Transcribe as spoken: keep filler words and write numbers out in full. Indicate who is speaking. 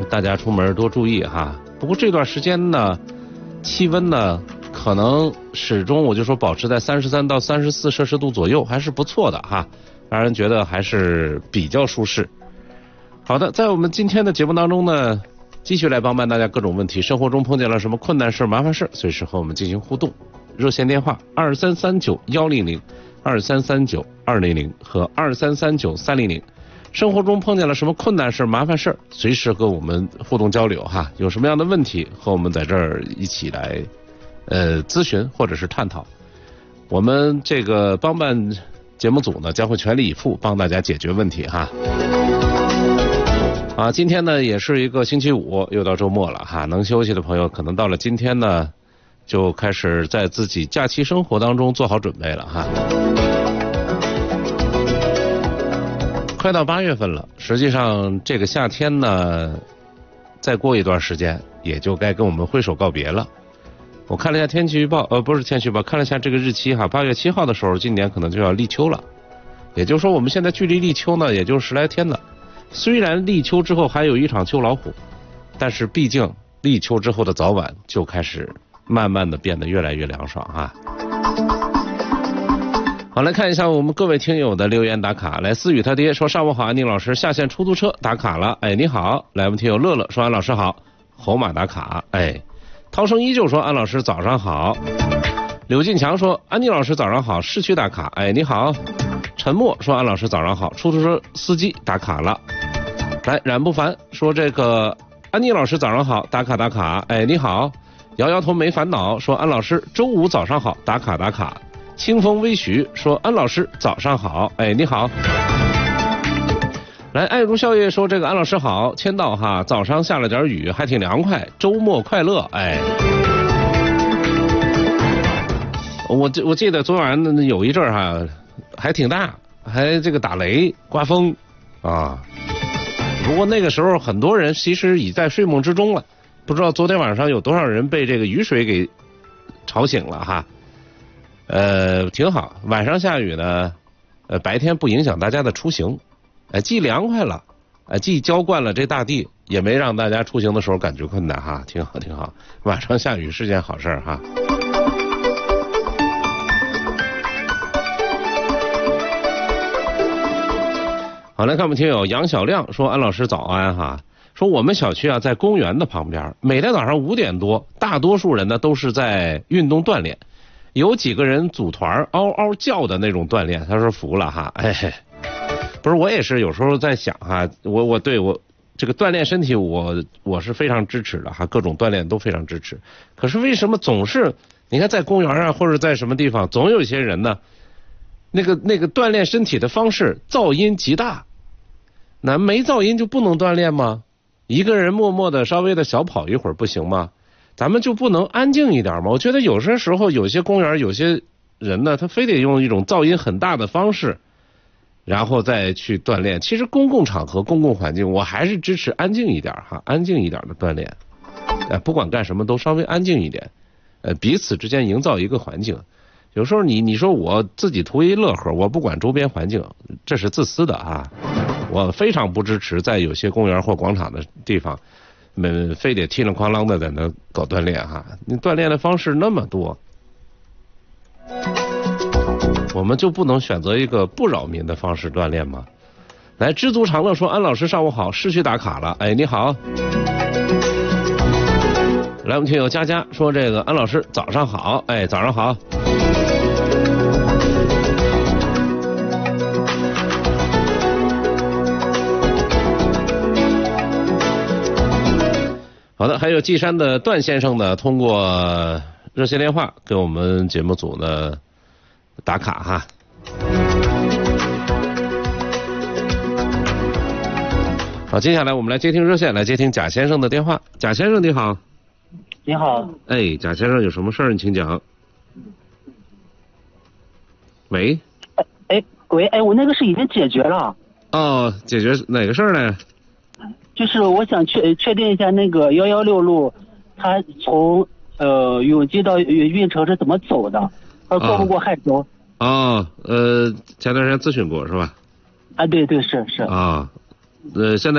Speaker 1: 大家出门多注意哈。不过这段时间呢，气温呢可能始终我就说保持在三十三到三十四摄氏度左右，还是不错的哈，让人觉得还是比较舒适。好的，在我们今天的节目当中呢，继续来帮帮大家各种问题，生活中碰见了什么困难事麻烦事，随时和我们进行互动。热线电话二三三九一零零、二三三九二零零和二三三九三零零。生活中碰见了什么困难事麻烦事，随时和我们互动交流哈。有什么样的问题和我们在这儿一起来呃咨询或者是探讨。我们这个帮办节目组呢将会全力以赴帮大家解决问题哈。啊，今天呢也是一个星期五，又到周末了哈。能休息的朋友可能到了今天呢就开始在自己假期生活当中做好准备了哈。快到八月份了，实际上这个夏天呢再过一段时间也就该跟我们挥手告别了。我看了一下天气预报，呃不是天气预报，看了一下这个日期哈，八月七号的时候今年可能就要立秋了。也就是说我们现在距离立秋呢也就十来天了。虽然立秋之后还有一场秋老虎，但是毕竟立秋之后的早晚就开始慢慢的变得越来越凉爽啊。好，来看一下我们各位听友的留言打卡。来，思雨他爹说上午好，安宁老师，下线出租车打卡了。哎，你好。来，我们听友乐乐说安老师好，侯马打卡。哎，涛声依旧说安老师早上好。柳进强说安宁老师早上好，市区打卡。哎，你好。沉默说安老师早上好，出租车司机打卡了。来，冉不凡说这个安妮老师早上好，打卡打卡。哎，你好。摇摇头没烦恼说安老师周五早上好，打卡打卡。清风微徐说安老师早上好。哎，你好。来，爱如笑夜说这个安老师好，签到哈，早上下了点雨，还挺凉快，周末快乐。哎，我我记得昨晚有一阵儿哈还挺大，还这个打雷刮风啊。不过那个时候很多人其实已在睡梦之中了，不知道昨天晚上有多少人被这个雨水给吵醒了哈。呃，挺好，晚上下雨呢，呃，白天不影响大家的出行，呃，既凉快了，呃，既浇灌了这大地，也没让大家出行的时候感觉困难哈，挺好挺好。晚上下雨是件好事哈。好，来看我们听友杨小亮说安老师早安哈，说我们小区啊在公园的旁边，每天早上五点多，大多数人呢都是在运动锻炼。有几个人组团嗷嗷叫的那种锻炼，他说服了哈。哎，不是，我也是有时候在想哈，我我对我这个锻炼身体我我是非常支持的哈，各种锻炼都非常支持。可是为什么总是你看在公园啊或者在什么地方，总有一些人呢，那个那个锻炼身体的方式噪音极大，那没噪音就不能锻炼吗？一个人默默的稍微的小跑一会儿不行吗？咱们就不能安静一点吗？我觉得有些时候有些公园有些人呢，他非得用一种噪音很大的方式然后再去锻炼。其实公共场合公共环境我还是支持安静一点哈，安静一点的锻炼。呃不管干什么都稍微安静一点，呃彼此之间营造一个环境。有时候你你说我自己图一乐呵，我不管周边环境，这是自私的啊。我非常不支持在有些公园或广场的地方们非得踢了哐啷的在那搞锻炼哈，你锻炼的方式那么多，我们就不能选择一个不扰民的方式锻炼吗？来，知足常乐说安老师上午好，市区打卡了。哎，你好。来，我们听友佳佳说这个安老师早上好。哎，早上好。好的，还有稷山的段先生呢，通过热线电话给我们节目组呢打卡哈。好，接下来我们来接听热线，来接听贾先生的电话。贾先生你好。
Speaker 2: 你好。
Speaker 1: 哎，贾先生有什么事儿你请讲。喂。
Speaker 2: 哎喂，哎，我那个是已经解决了。
Speaker 1: 哦，解决哪个事儿呢？
Speaker 2: 就是我想确确定一下那个幺幺六路，它从呃永基到运城是怎么走的，而过不过海州？
Speaker 1: 哦，呃，前段时间咨询过是吧？
Speaker 2: 啊，对对是是。
Speaker 1: 啊，呃，现在。